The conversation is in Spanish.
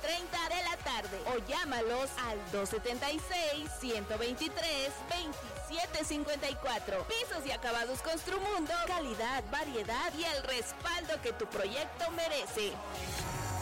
5:30 de la tarde o llámalos al 276-123-2754. Pisos y acabados Construmundo, calidad, variedad y el respaldo que tu proyecto merece.